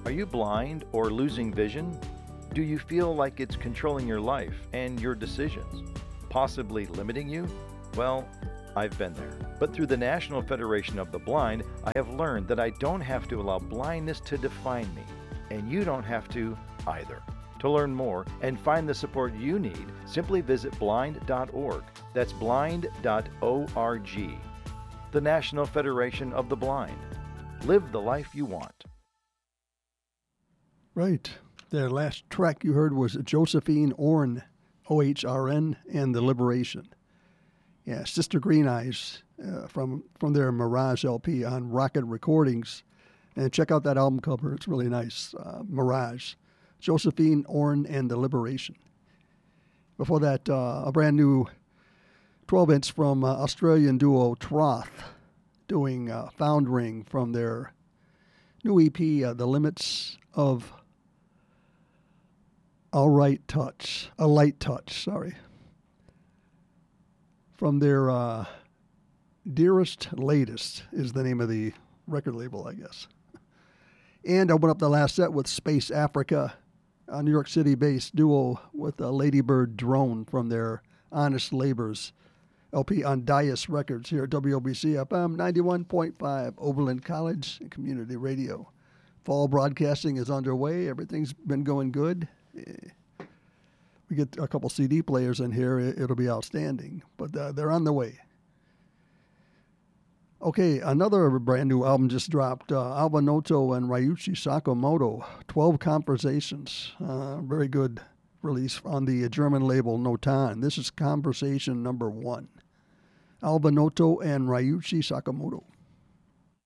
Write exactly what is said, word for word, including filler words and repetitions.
Are you blind or losing vision? Do you feel like it's controlling your life and your decisions, possibly limiting you? Well, I've been there. But through the National Federation of the Blind, I have learned that I don't have to allow blindness to define me, and you don't have to either. To learn more and find the support you need, simply visit blind dot org. That's blind dot org. The National Federation of the Blind. Live the life you want. Right. The last track you heard was Josephine Orn, O H R N, and The Liberation. Yeah, Sister Green Eyes uh, from, from their Mirage L P on Rocket Recordings. And check out that album cover. It's really nice. Uh, Mirage. Josephine Orn and The Liberation. Before that, uh, a brand new twelve inch from uh, Australian duo Troth, doing uh, Foundering from their new E P, uh, The Limits of A Right Touch. A Light Touch, sorry. From their uh, Dearest Latest is the name of the record label, I guess. And open up the last set with Space Africa, a New York City-based duo with a Ladybird Drone from their Honest Labors L P on Dias Records here at W O B C F M ninety-one point five, Oberlin College and Community Radio. Fall broadcasting is underway. Everything's been going good. We get a couple C D players in here. It'll be outstanding, but uh, they're on the way. Okay, another brand new album just dropped. Uh, Alba Noto and Ryuichi Sakamoto, twelve Conversations. Uh, very good release on the German label Notan. This is Conversation number one. Alba Noto and Ryuichi Sakamoto.